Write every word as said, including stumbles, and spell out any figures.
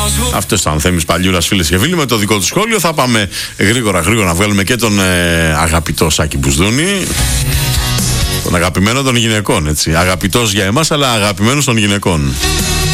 Αυτό ήταν ο Θέμης Παλιούρας, φίλες και φίλοι, με το δικό του σχόλιο. Θα πάμε γρήγορα γρήγορα να βγάλουμε και τον ε, αγαπητό Σάκη Μπουσδούνη, τον αγαπημένο των γυναικών, έτσι. Αγαπητός για εμάς, αλλά αγαπημένος των γυναικών.